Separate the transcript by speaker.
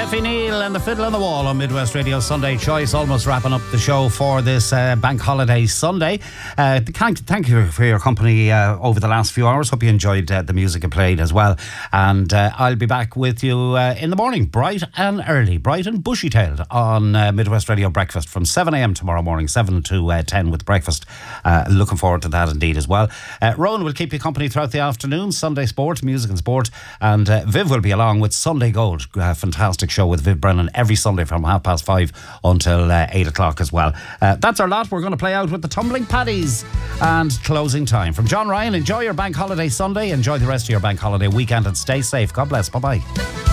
Speaker 1: Steffi Neal and the Fiddle on the Wall on Midwest Radio Sunday Choice. Almost wrapping up the show for this Bank Holiday Sunday. Thank you for your company over the last few hours. Hope you enjoyed the music I played as well. And I'll be back with you in the morning, bright and early, bright and bushy-tailed on Midwest Radio Breakfast from 7 a.m. tomorrow morning, 7 to 10 with breakfast. Looking forward to that indeed as well. Rowan will keep you company throughout the afternoon. Sunday sport, music and sport. And Viv will be along with Sunday Gold. Fantastic show with Viv Brennan every Sunday from 5:30 until 8 o'clock as well. That's our lot. We're going to play out with the Tumbling Paddies and closing time. From John Ryan, enjoy your Bank Holiday Sunday. Enjoy the rest of your Bank Holiday weekend and stay safe. God bless. Bye-bye.